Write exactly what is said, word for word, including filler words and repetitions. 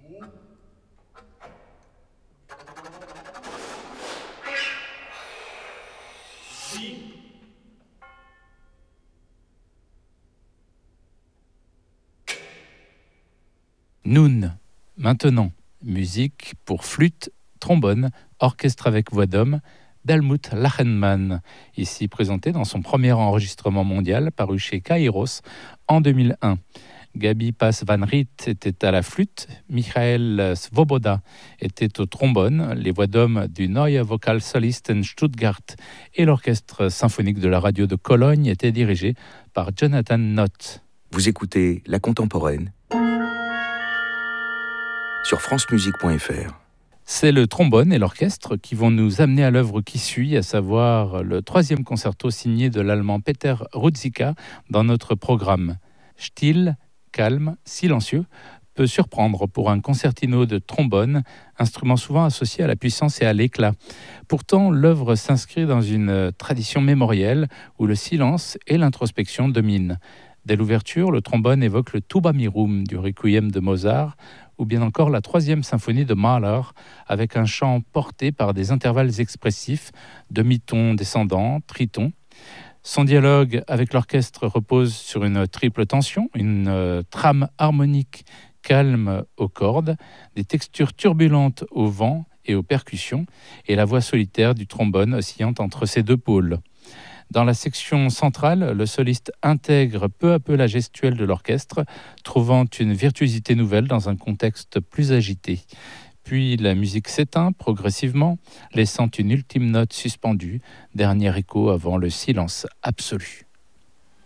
Noun, maintenant, musique pour flûte, trombone, orchestre avec voix d'homme, d'Helmut Lachenmann, ici présenté dans son premier enregistrement mondial paru chez Kairos en deux mille un. Gabi Pass Van Riet était à la flûte, Michael Svoboda était au trombone, les voix d'homme du Neue Vokalsolisten Stuttgart et l'orchestre symphonique de la radio de Cologne étaient dirigés par Jonathan Nott. Vous écoutez La Contemporaine sur francemusique point f r. C'est le trombone et l'orchestre qui vont nous amener à l'œuvre qui suit, à savoir le troisième concerto signé de l'allemand Peter Ruzicka dans notre programme. Still, calme, silencieux, peut surprendre pour un concertino de trombone, instrument souvent associé à la puissance et à l'éclat. Pourtant, l'œuvre s'inscrit dans une tradition mémorielle où le silence et l'introspection dominent. Dès l'ouverture, le trombone évoque le Tuba Mirum du Requiem de Mozart, ou bien encore la troisième symphonie de Mahler, avec un chant porté par des intervalles expressifs, demi-ton descendant, triton. Son dialogue avec l'orchestre repose sur une triple tension, une euh, trame harmonique calme aux cordes, des textures turbulentes au vent et aux percussions, et la voix solitaire du trombone oscillant entre ces deux pôles. Dans la section centrale, le soliste intègre peu à peu la gestuelle de l'orchestre, trouvant une virtuosité nouvelle dans un contexte plus agité. Puis la musique s'éteint progressivement, laissant une ultime note suspendue, dernier écho avant le silence absolu.